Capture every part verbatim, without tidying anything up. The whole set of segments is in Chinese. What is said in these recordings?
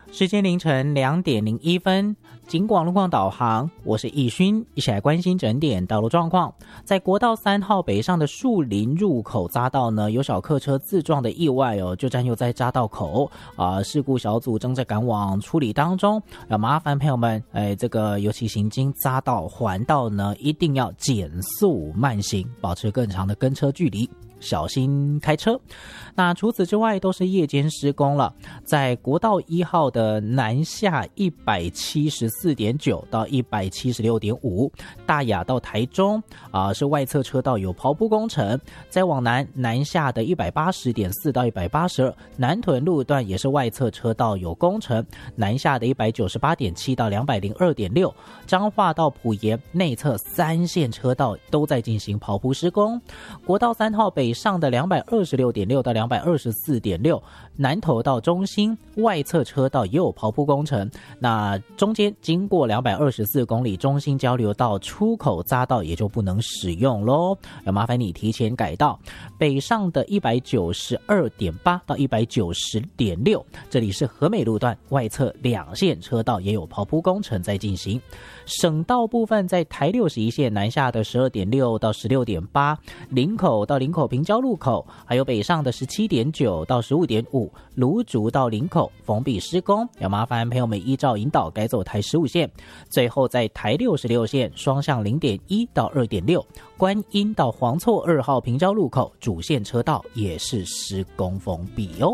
时间凌晨两点零一分，警广路况导航，我是易勋，一起来关心整点道路状况。在国道三号北上的树林入口匝道呢，有小客车自撞的意外哦，就占有在匝道口啊、呃，事故小组正在赶往处理当中，要麻烦朋友们，哎，这个尤其行经匝道环道呢，一定要减速慢行，保持更长的跟车距离。小心开车。那除此之外都是夜间施工了，在国道一号的南下一百七十四点九到一百七十六点五，大雅到台中啊、呃、是外侧车道有刨铺工程，再往南南下的一百八十点四到一百八十二，南屯路段也是外侧车道有工程，南下的一百九十八点七到两百零二点六，彰化到埔盐内侧三线车道都在进行刨铺施工。国道三号北上的两百二十六点六到两百二十四点六，南投到中心外侧车道也有刨铺工程，那中间经过两百二十四公里中心交流道出口匝道也就不能使用咯，要麻烦你提前改道。北上的一百九十二点八到一百九十点六，这里是和美路段外侧两线车道也有刨铺工程在进行。省道部分在台六十一线南下的十二点六到十六点八，林口到林口平交路口，还有北上的十七点九到十五点五，芦竹到林口封闭施工，要麻烦朋友们依照引导改走台十五线。最后在台六十六线双向零点一到二点六，观音到黄厝二号平交路口主线车道也是施工封闭哦。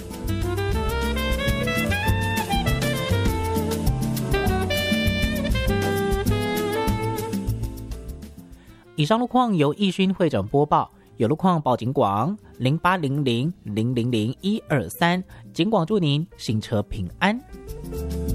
以上路况由易勋会诊播报，有路况报警广零八零零零零零一二三，警广祝您行车平安。